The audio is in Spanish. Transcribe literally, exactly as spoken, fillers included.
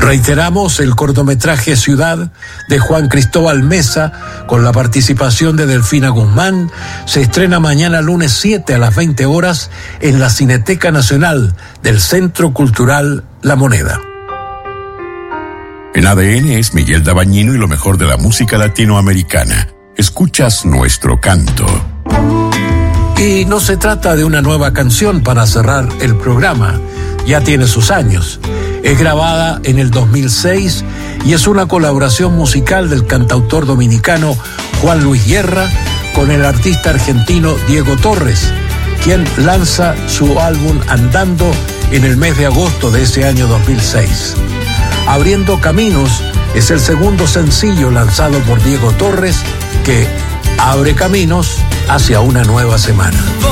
Reiteramos, el cortometraje Ciudad de Juan Cristóbal Mesa, con la participación de Delfina Guzmán, se estrena mañana lunes siete a las veinte horas en la Cineteca Nacional del Centro Cultural La Moneda. En A D N es Miguel Dabañino y lo mejor de la música latinoamericana. Escuchas nuestro canto. Y no se trata de una nueva canción para cerrar el programa, ya tiene sus años. Es grabada en el dos mil seis y es una colaboración musical del cantautor dominicano Juan Luis Guerra con el artista argentino Diego Torres, quien lanza su álbum Andando en el mes de agosto de ese año dos mil seis. Abriendo Caminos es el segundo sencillo lanzado por Diego Torres, que abre caminos hacia una nueva semana.